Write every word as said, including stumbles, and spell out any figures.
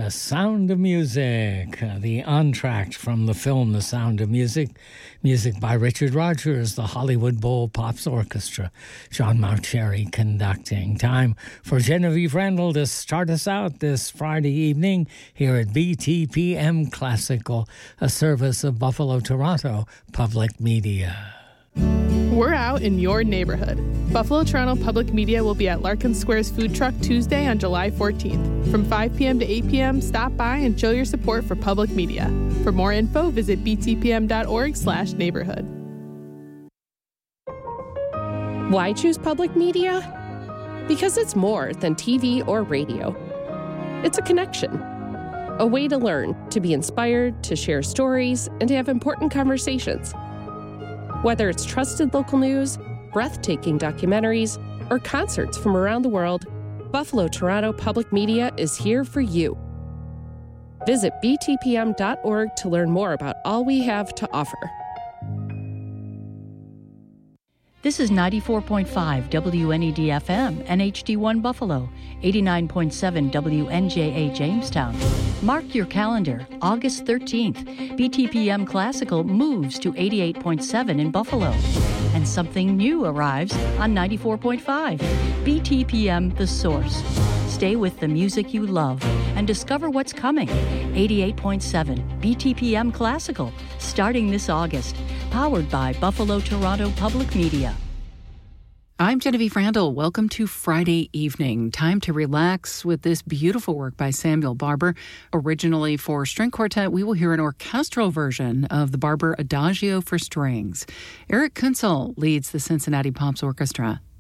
The Sound of Music, uh, the entr'acte from the film The Sound of Music. Music by Richard Rodgers, the Hollywood Bowl Pops Orchestra. John Mauceri conducting. Time for Genevieve Randall to start us out this Friday evening here at B T P M Classical, a service of Buffalo Toronto Public Media. We're out in your neighborhood. Buffalo Toronto Public Media will be at Larkin Square's food truck Tuesday on July fourteenth. From five p.m. to eight p.m., stop by and show your support for public media. For more info, visit btpm.org slash neighborhood. Why choose public media? Because it's more than T V or radio. It's a connection, a way to learn, to be inspired, to share stories, and to have important conversations. Whether it's trusted local news, breathtaking documentaries, or concerts from around the world, Buffalo Toronto Public Media is here for you. Visit b t p m dot org to learn more about all we have to offer. This is ninety-four point five W N E D F M, N H D one Buffalo, eighty-nine point seven W N J A Jamestown. Mark your calendar, August thirteenth, B T P M Classical moves to eighty-eight point seven in Buffalo. And something new arrives on ninety-four point five, B T P M The Source. Stay with the music you love and discover what's coming. eighty-eight point seven B T P M Classical, starting this August. Powered by Buffalo Toronto Public Media. I'm Genevieve Randall. Welcome to Friday evening. Time to relax with this beautiful work by Samuel Barber. Originally for string quartet, we will hear an orchestral version of the Barber Adagio for strings. Eric Kunzel leads the Cincinnati Pops Orchestra.